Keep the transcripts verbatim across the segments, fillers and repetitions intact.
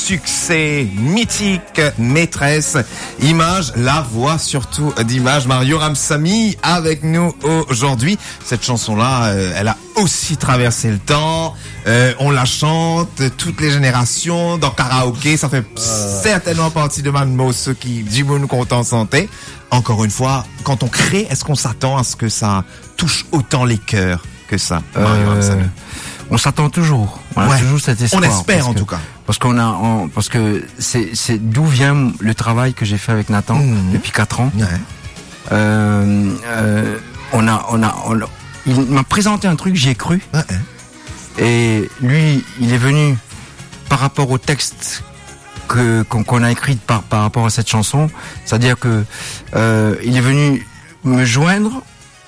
succès mythique, Maîtresse, Image, la voix surtout d'Image, Mario Ramsamy avec nous aujourd'hui. Cette chanson-là, euh, elle a aussi traversé le temps, euh, on la chante, toutes les générations, dans karaoké, ça fait euh... certainement partie de Manmo, ceux qui du bon content santé. Encore une fois, quand on crée, est-ce qu'on s'attend à ce que ça touche autant les cœurs que ça, Mario euh... Ramsamy? On s'attend toujours. On ouais. a toujours cet espoir. On espère en que, tout cas. Parce qu'on a, on, parce que c'est, c'est d'où vient le travail que j'ai fait avec Nathan mmh. depuis quatre ans. Ouais. Euh, euh, on a, on a, on a, il m'a présenté un truc, j'y ai cru. Ouais. Et lui, il est venu par rapport au texte que qu'on, qu'on a écrit par par rapport à cette chanson. C'est-à-dire que euh, il est venu me joindre.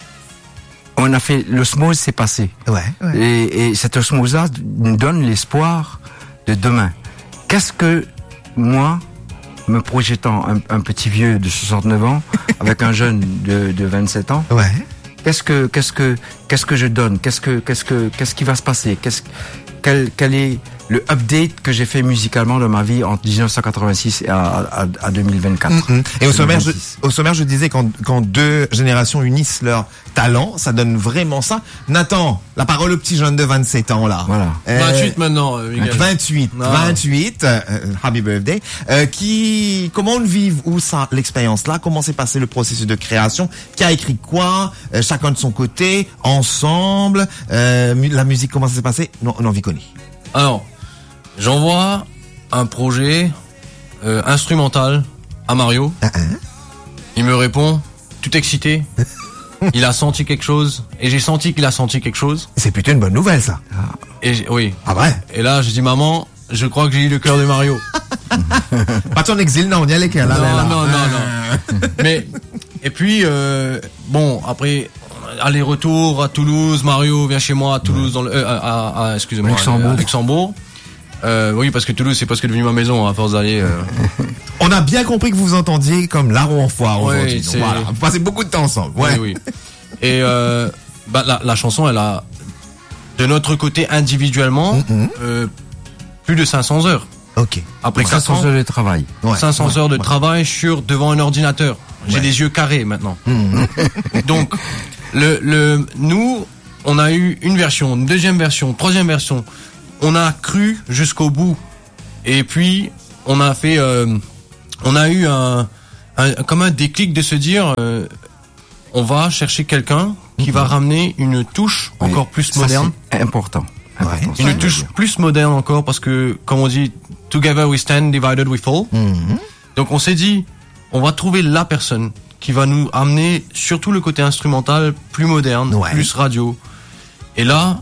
On a fait, l'osmose s'est passé. Ouais, ouais. Et, et cette osmose-là nous donne l'espoir de demain. Qu'est-ce que moi, me projetant un, un petit vieux de soixante-neuf ans, avec un jeune de, de vingt-sept ans, ouais. qu'est-ce que, qu'est-ce que, qu'est-ce que je donne? Qu'est-ce que, qu'est-ce que, qu'est-ce qui va se passer? Qu'est-ce, quel, quel est le update que j'ai fait musicalement dans ma vie entre dix-neuf cent quatre-vingt-six et à, à, à deux mille vingt-quatre. Mm-hmm. Et au sommaire, je, au sommaire, je disais quand, quand deux générations unissent leurs talents, ça donne vraiment ça. Nathan, la parole au petit jeune de vingt-sept ans, là. Voilà. Euh, vingt-huit maintenant, euh, Miguel. vingt-huit. Non. vingt-huit. Euh, happy birthday. Euh, qui, comment on vit, où ça, l'expérience-là? Comment s'est passé le processus de création? Qui a écrit quoi? Euh, chacun de son côté, ensemble, euh, la musique, comment ça s'est passé? Non, on en vit connu. Alors, j'envoie un projet euh, instrumental à Mario. Uh-huh. Il me répond, tout excité. Il a senti quelque chose. Et j'ai senti qu'il a senti quelque chose. C'est plutôt une bonne nouvelle, ça. Et j'ai, oui. Ah ouais. Et là, je dis, maman, je crois que j'ai eu le cœur de Mario. Pas ton exil, non, on y allait qu'elle. Non, là, là. non, non, non. Mais, et puis, euh, bon, après... aller-retour à Toulouse, Mario vient chez moi à Toulouse, ouais. dans le, euh, à, à, excusez-moi, Luxembourg. à Luxembourg. Euh, oui, parce que Toulouse, c'est presque devenu ma maison, à force d'aller, euh... On a bien compris que vous vous entendiez comme larron en foire oui, aujourd'hui. C'est... Voilà. Vous passez beaucoup de temps ensemble. Ouais. Oui, oui. Et, euh, bah, la, la chanson, elle a, de notre côté, individuellement, mm-hmm. euh, plus de cinq cents heures. Ok. Après cinq cents heures de travail. Ouais. cinq cents ouais. heures de ouais. travail sur, devant un ordinateur. J'ai ouais. des yeux carrés maintenant. Mm-hmm. Donc, Le, le, nous, on a eu une version, une deuxième version, troisième version. On a cru jusqu'au bout. Et puis, on a fait, euh, on a eu un, un, comme un déclic de se dire, euh, on va chercher quelqu'un qui mm-hmm. va ramener une touche oui. encore plus moderne. Ça, c'est important. important ouais. Une ça, touche plus moderne encore parce que, comme on dit, together we stand, divided we fall. Mm-hmm. Donc, on s'est dit, on va trouver la personne qui va nous amener surtout le côté instrumental plus moderne, ouais. plus radio. Et là,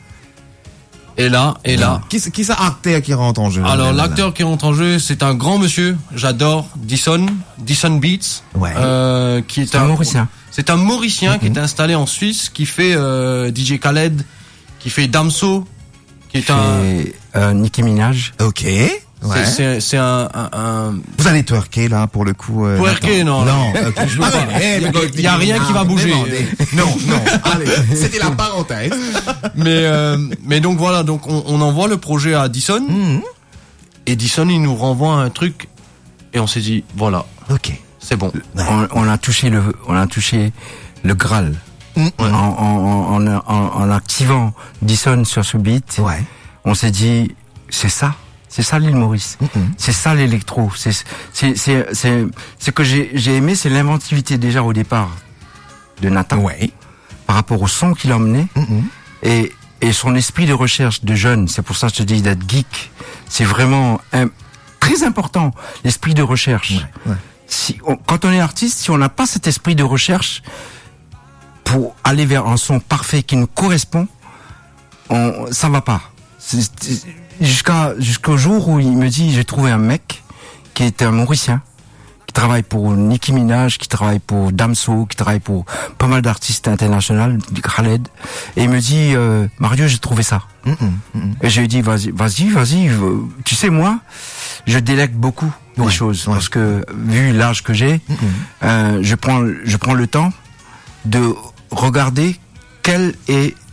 et là, et là. Qui, qui c'est l'acteur qui rentre en jeu? Alors, l'acteur qui rentre en jeu, c'est un grand monsieur, j'adore, Dyson, Dyson Beats, ouais. euh, qui est, c'est un, un Mauricien. C'est un Mauricien mm-hmm. qui est installé en Suisse, qui fait euh, D J Khaled, qui fait Damso, qui est fait, un... Euh, Nicki Minaj. Ok. Ouais. C'est, c'est, c'est un, un, un... Vous allez twerker là pour le coup. Euh, twerker non. Non. Okay. Je veux pas. Il y a rien qui va bouger. Non, non. Allez, c'était la parenthèse. Mais euh, mais donc voilà, donc on, on envoie le projet à Dyson. Mm-hmm. Et Dyson il nous renvoie un truc et on s'est dit voilà. Ok. C'est bon. Ouais. On, on a touché le on a touché le Graal. Mm-hmm. En, en, en, en, en activant Dyson sur ce beat. Ouais. On s'est dit c'est ça. C'est ça l'île Maurice. Mm-hmm. C'est ça l'électro. C'est c'est c'est c'est ce que j'ai j'ai aimé, c'est l'inventivité déjà au départ de Nathan. Ouais. Par rapport au son qu'il a emmené mm-hmm. et et son esprit de recherche de jeune. C'est pour ça que je te dis d'être geek. C'est vraiment un, très important l'esprit de recherche. Ouais, ouais. Si on, quand on est artiste, si on n'a pas cet esprit de recherche pour aller vers un son parfait qui nous correspond, on ça va pas. C'est, c'est, Jusqu'à, jusqu'au jour où il me dit, j'ai trouvé un mec qui est un Mauricien, qui travaille pour Nicki Minaj, qui travaille pour Damso, qui travaille pour pas mal d'artistes internationaux, Khaled. Et il me dit, euh, Mario, j'ai trouvé ça. Mm-mm, mm-mm. Et je lui ai dit, vas-y, vas-y, vas-y. Tu sais, moi, je délègue beaucoup ouais, des choses. Ouais. Parce que, vu l'âge que j'ai, euh, je prends, je prends le temps de regarder quel est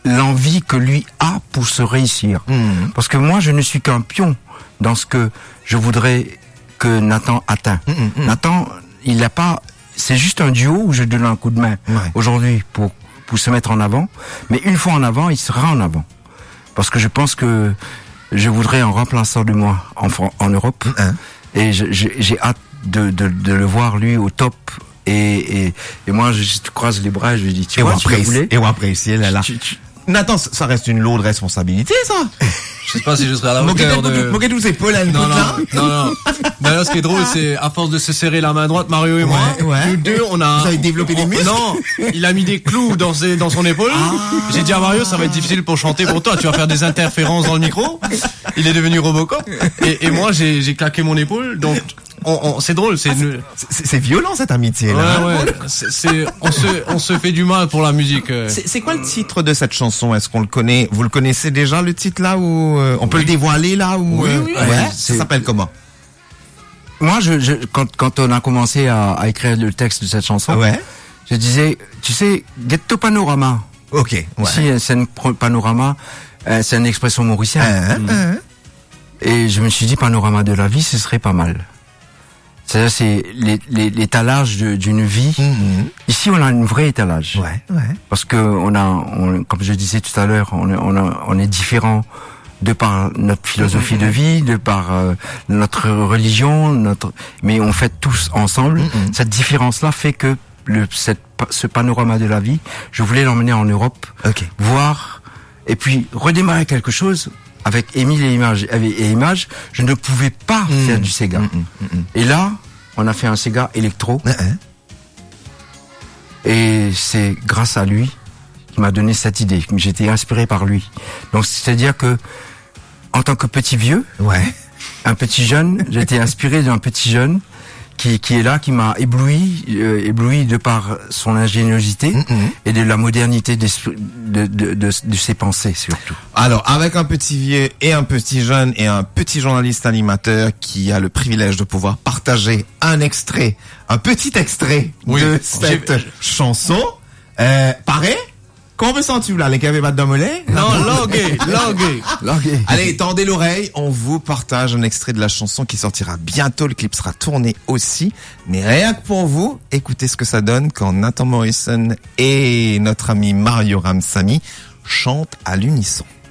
l'envie que lui a pour se réussir. Mmh. Parce que moi, je ne suis qu'un pion dans ce que je voudrais que Nathan atteigne. Mmh, mmh. Nathan, il n'a pas... C'est juste un duo où je donne un coup de main Ouais. aujourd'hui pour, pour se mettre en avant. Mais une fois en avant, il sera en avant. Parce que je pense que je voudrais un remplaçant de moi en, Fran- en Europe. Mmh. Et je- je- j'ai hâte de, de, de le voir, lui, au top. Et, et, et moi, je, je te croise les bras et je lui dis, tu Et on vois, tu le apprécie, voulais et on apprécie, elle est là. Tu- tu- Nathan, ça ça reste une lourde responsabilité, ça. Je sais pas si je serai à la hauteur de... Moquez tous ces pollen, Non, non, là. non, non. D'ailleurs, ce qui est drôle, c'est, à force de se serrer la main droite, Mario et moi, Ouais, ouais. nous deux, on a... Vous avez développé des on- muscles? Non, il a mis des clous dans ses, dans son épaule. J'ai dit à Mario, ça va être difficile pour chanter pour toi, tu vas faire des interférences dans le micro. Il est devenu Robocop. Et, et moi, j'ai, j'ai claqué mon épaule, donc, on, on, c'est drôle, c'est une... C'est c'est violent, cette amitié, Ouais, là. ouais, c'est, c'est, on se, on se fait du mal pour la musique. euh. C'est c'est quoi le titre de cette chanson? Est-ce qu'on le connaît? Vous le connaissez déjà, le titre, là, ou euh, on peut le dévoiler, là, ou Oui, euh, oui, ouais, oui, ça c'est- s'appelle comment? Moi, je, je, quand, quand on a commencé à, à écrire le texte de cette chanson, Ouais. je disais, tu sais, Ghetto Panorama. Ok, ouais. Ici, c'est un pro- panorama, euh, c'est une expression mauricienne. Hein, hein. Et je me suis dit, panorama de la vie, ce serait pas mal. C'est-à-dire, c'est les- les- l'étalage de- d'une vie. Mhm. Ici, on a un vrai étalage. Ouais, ouais. Parce que on a, on, comme je disais tout à l'heure, on, est- on, a- on est différent de par notre philosophie de vie, de par euh, notre religion, notre, mais on fait tous ensemble. Mhm. Cette différence-là fait que le, cette, pa- ce panorama de la vie, je voulais l'emmener en Europe, Ok. voir, et puis redémarrer quelque chose. Avec Émile et Image, avec- et Image, je ne pouvais pas Mhm. faire du Sega. Mhm, mhm. Et là, on a fait un Sega électro. Hein, hein. Et c'est grâce à lui qui m'a donné cette idée. J'étais inspiré par lui. Donc c'est-à-dire que, en tant que petit vieux, Ouais. un petit jeune, j'ai été inspiré d'un petit jeune qui, qui est là, qui m'a ébloui, euh, ébloui de par son ingéniosité Mhm. et de la modernité des- de, de, de, de ses pensées surtout. Alors, avec un petit vieux et un petit jeune et un petit journaliste animateur qui a le privilège de pouvoir partager un extrait, un petit extrait Oui. de cette J'ai- chanson, euh, pareil? Comment me sens-tu là, les cavés battent d'un mollet? Non, logué, logué. Allez, tendez l'oreille, on vous partage un extrait de la chanson qui sortira bientôt, le clip sera tourné aussi, mais rien que pour vous, écoutez ce que ça donne quand Nathan Morrison et notre ami Mario Ramsamy chantent à l'unisson.